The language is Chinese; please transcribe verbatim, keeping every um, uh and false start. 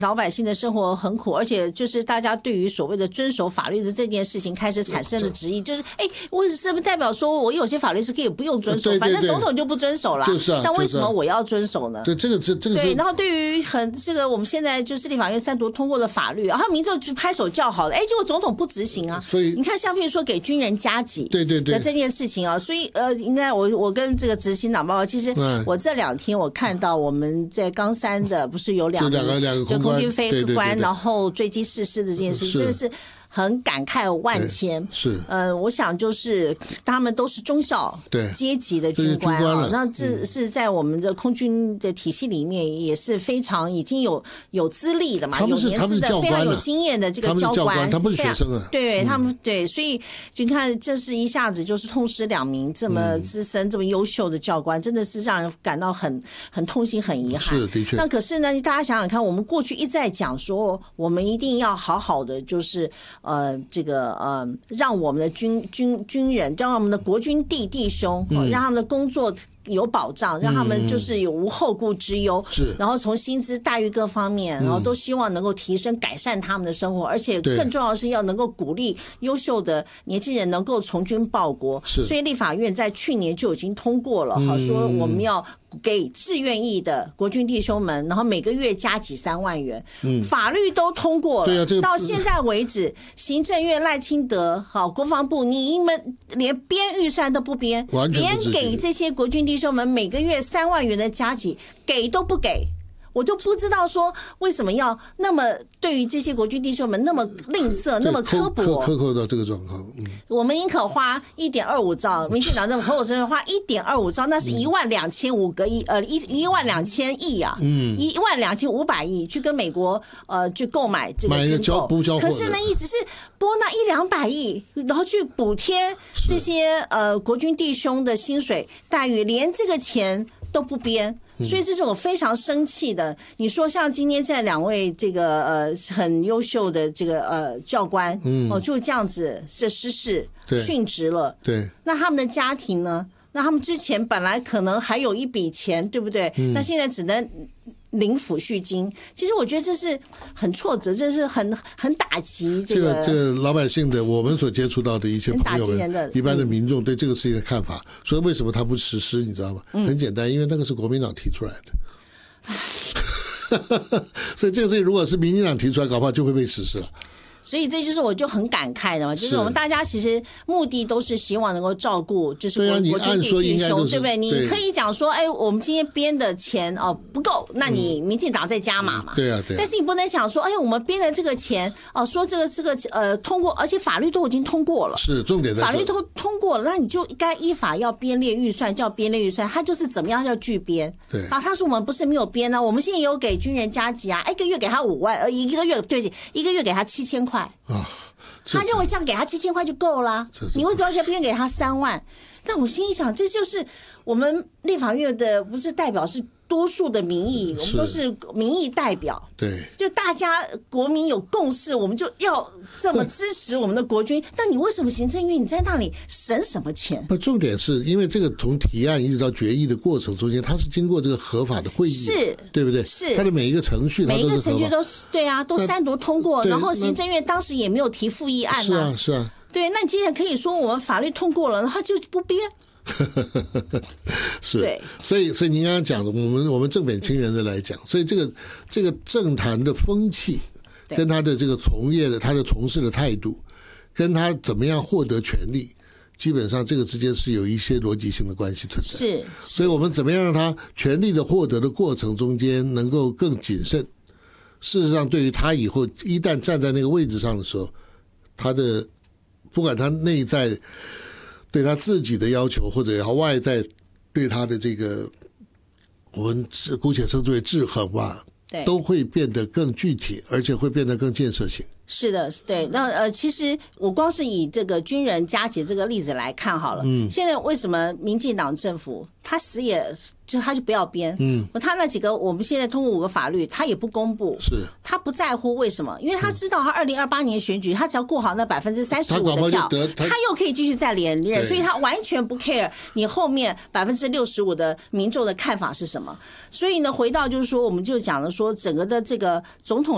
老百姓的生活很苦，而且就是大家对于所谓的遵守法律的这件事情开始产生了质疑，就是哎，为什么代表说我有些法律是可以不用遵守，反正总统就不遵守啦， 就是啊， 但为什么我要遵守呢？ 对，这个这这个是对，然后对于很这个我们现在就是立法院三读通过的法律，然后民众就拍手叫好了，哎，结果总统不执行啊， 所以你看像譬如说给军人加给对对对的这件事情啊，所以呃，应该我我跟这个执行长报告，其实我这两天我看到我们在冈山的不是有两两个两个就空军飞官。然后坠机逝世的这件事情，真的是很感慨万千。 是， 呃，我想就是他们都是中校阶级的军官啊，那这是在我们的空军的体系里面也是非常已经有有资历的嘛，有年资的非常有经验的这个教官， 他不是学生啊， 对他们对，所以就看这是一下子就是痛失两名这么资深、这么优秀的教官，真的是让人感到很很痛心、很遗憾。 是的确。 那可是呢，大家想想看，我们过去一再讲说，我们一定要好好的，就是呃，这个呃，让我们的军军军人，让我们的国军弟弟兄，嗯、让他们的工作有保障，让他们就是有无后顾之忧， 是、嗯， 然后从薪资待遇各方面，然后都希望能够提升改善他们的生活，而且更重要的是要能够鼓励优秀的年轻人能够从军报国。 是， 所以立法院在去年就已经通过了，哈、嗯，说我们要给志愿役的国军弟兄们，然后每个月加给三万元，嗯，法律都通过了， 对啊，这个到现在为止，行政院赖清德，好，国防部你们连编预算都不编，连给这些国军弟兄们每个月三万元的加给给都不给。我就不知道说为什么要那么对于这些国军弟兄们那么吝啬，那么刻薄， 苛刻到这个状况。嗯， 我们宁可花一点二五兆，民进党政府口口声声花一点二五兆，那是一万两千五个亿，呃，一一万两千亿啊，嗯，一万两千五百亿去跟美国呃去购买这个军购，可是呢，一直是拨那一两百亿，然后去补贴这些呃国军弟兄的薪水待遇，连这个钱都不编。所以这是我非常生气的。你说像今天这两位这个呃很优秀的这个呃教官，嗯，哦就这样子这失事殉职了， 对， 那他们的家庭呢？那他们之前本来可能还有一笔钱，对不对？嗯、那现在只能领抚恤金。其实我觉得这是很挫折，这是很很打击这个、 这个、这个老百姓的，我们所接触到的一些朋友们，一般的民众对这个事情的看法。所以为什么他不实施？你知道吗？嗯、很简单，因为那个是国民党提出来的。所以这个事情如果是民进党提出来，搞不好就会被实施了。 所以这就是我就很感慨的嘛，就是我们大家其实目的都是希望能够照顾，就是国国军弟兄，对不对？你可以讲说，哎，我们今天编的钱哦不够，那你民进党再加码嘛， 对啊对。 但是你不能讲说，哎，我们编的这个钱哦，说这个这个呃通过，而且法律都已经通过了， 是重点在法律都通过了，那你就该依法要编列预算，叫编列预算，它就是怎么样要拒编。 对啊，他说我们不是没有编呢，我们现在也有给军人加给啊，一个月给他五万，呃，一个月对不起，一个月给他七千块。 啊， 他认为这样给他七千块就够了，你为什么要偏给他三万？但我心里想，这就是我们立法院的不是代表，是多数的民意，我们都是民意代表。 对， 就大家国民有共识，我们就要这么支持我们的国军。但你为什么行政院你在那里省什么钱？ 那重点是因为这个从提案一直到决议的过程中间，它是经过这个合法的会议， 是， 对不对？ 是， 它的每一个程序， 每一个程序都是对啊，都三读通过，然后行政院当时也没有提复议案啊， 是啊，是啊。 对，那你既然可以说我们法律通过了，然后就不编。 是，所以所以您刚刚讲的，我们我们正本清源的来讲，所以这个这个政坛的风气，跟他的这个从业的他的从事的态度，跟他怎么样获得权利，基本上这个之间是有一些逻辑性的关系存在。 是， 所以我们怎么样让他权利的获得的过程中间能够更谨慎？事实上，对于他以后一旦站在那个位置上的时候，他的不管他内在对他自己的要求，或者外在对他的这个我们姑且称之为制衡吧，都会变得更具体，而且会变得更建设性。 是的，对。那呃，其实我光是以这个军人加给这个例子来看好了。嗯。现在为什么民进党政府他死也就他就不要编？嗯。他那几个我们现在通过五个法律，他也不公布。 是。 他不在乎，为什么？因为他知道他二零二八年选举，他只要过好那百分之三十五的票，他, 他又可以继续再连任，所以他完全不 care 你后面百分之六十五的民众的看法是什么。所以呢，回到就是说，我们就讲了说，整个的这个总统。